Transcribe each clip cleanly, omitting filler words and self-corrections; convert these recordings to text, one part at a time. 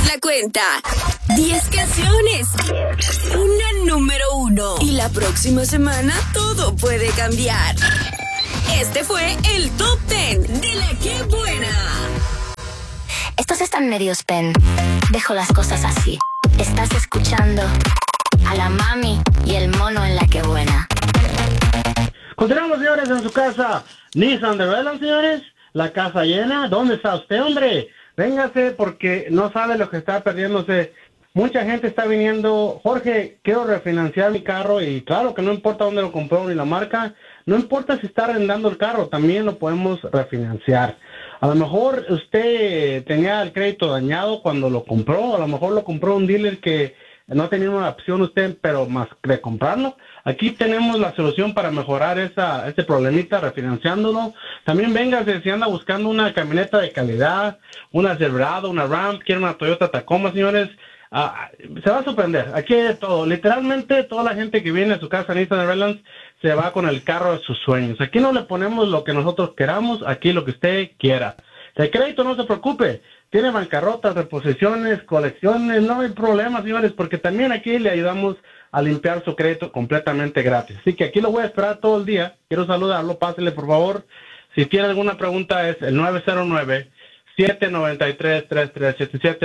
la cuenta. 10 canciones. Una número 1. Y la próxima semana todo puede cambiar. Este fue el Top 10 de La Que Buena. Estos están medios pen. Dejo las cosas así. Estás escuchando a la mami y el mono en La Que Buena. Continuamos, señores, en su casa. Nissan de Redlands, señores. La casa llena. ¿Dónde está usted, hombre? Véngase porque no sabe lo que está perdiéndose. Mucha gente está viniendo. Jorge, quiero refinanciar mi carro y claro que no importa dónde lo compró ni la marca. No importa si está arrendando el carro, también lo podemos refinanciar. A lo mejor usted tenía el crédito dañado cuando lo compró. A lo mejor lo compró un dealer que no tenía una opción usted, pero más de comprarlo. Aquí tenemos la solución para mejorar ese problemita refinanciándolo. También véngase si anda buscando una camioneta de calidad, una Silverado, una Ram, quiere una Toyota Tacoma, señores. Se va a sorprender. Aquí hay de todo. Literalmente toda la gente que viene a su casa en Nissan Redlands se va con el carro de sus sueños. Aquí no le ponemos lo que nosotros queramos, aquí lo que usted quiera. De crédito no se preocupe. Tiene bancarrotas, reposiciones, colecciones, no hay problema, señores, porque también aquí le ayudamos a limpiar su crédito completamente gratis. Así que aquí lo voy a esperar todo el día. Quiero saludarlo, pásele por favor. Si tiene alguna pregunta es el 909-793-3377,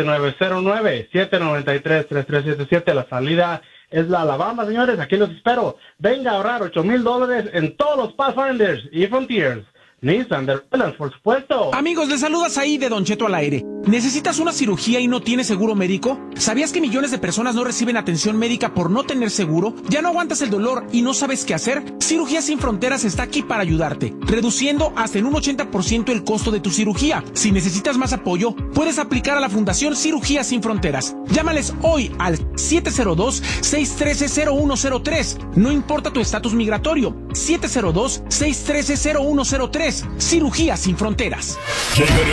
909-793-3377. La salida es la Alabama, señores. Aquí los espero. Venga a ahorrar $8,000 en todos los Pathfinders y Frontiers. Nissan de Redlands, por supuesto. Amigos, les saludas ahí de Don Cheto al aire. ¿Necesitas una cirugía y no tienes seguro médico? ¿Sabías que millones de personas no reciben atención médica por no tener seguro? ¿Ya no aguantas el dolor y no sabes qué hacer? Cirugía Sin Fronteras está aquí para ayudarte, reduciendo hasta en un 80% el costo de tu cirugía. Si necesitas más apoyo, puedes aplicar a la Fundación Cirugía Sin Fronteras. Llámales hoy al 702-613-0103. No importa tu estatus migratorio. 702-613-0103. Cirugía Sin Fronteras. Llegan